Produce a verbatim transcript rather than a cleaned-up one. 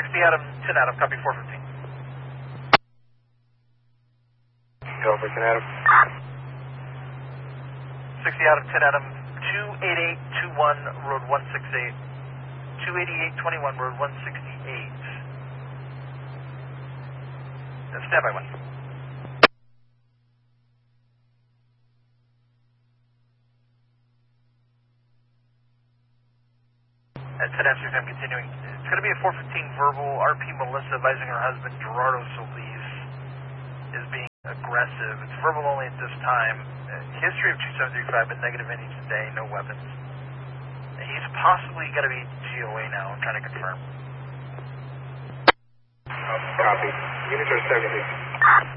sixty Adam, ten Adam, copy four fifteen. Go for ten Adam. sixty Adam, ten Adam, two eighty-eight twenty-one, road one sixty-eight. two eighty-eight twenty-one, road one sixty-eight. And standby one. At ten after I'm continuing. It's going to be a four fifteen verbal. R P Melissa advising her husband Gerardo Solis is being aggressive. It's verbal only at this time. Uh, history of two seven three five, but negative any today, no weapons. He's possibly going to be G O A now. I'm trying to confirm. Copy. Units are seventy.